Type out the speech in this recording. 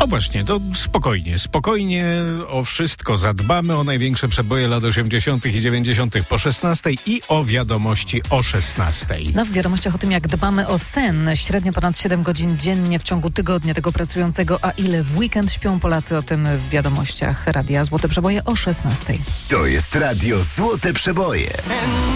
O właśnie, to spokojnie o wszystko zadbamy, o największe przeboje lat 80. i 90. po 16 i o wiadomości o 16. No w wiadomościach o tym, jak dbamy o sen. Średnio ponad 7 godzin dziennie w ciągu tygodnia tego pracującego, a ile w weekend śpią Polacy, o tym w wiadomościach Radia Złote Przeboje o 16. To jest Radio Złote Przeboje.